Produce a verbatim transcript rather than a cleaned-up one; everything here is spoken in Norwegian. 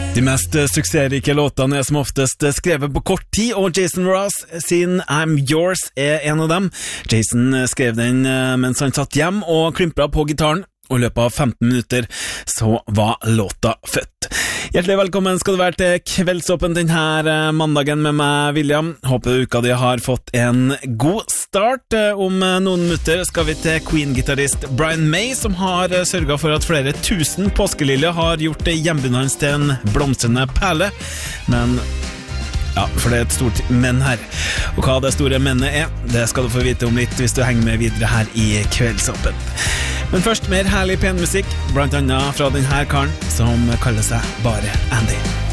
De mest suksessrike låtene er som oftest skrevet på kort tid, og Jason Ross sin I'm Yours er en av dem. Jason skrev den mens han satt hjem og klimpret på gitaren, og i løpet av femten minutter så var låta født. Hjertelig velkommen skal du være til Kveldsåpen denne mandagen med meg, William. Håper uka di har fått en god start. Om noen minutter skal vi til Queen-gitarrist Brian May, som har sørget for at flere tusen påskeliljer har gjort hjembyen hans til en blomstrende perle. Men ja, for det er et stort menn her. Og hva det store mennet er, det skal du få vite om litt hvis du henger med videre her i Kveldsåpen. Men først mer herlig penmusikk, blant annet fra denne karen som kaller seg bare Andy.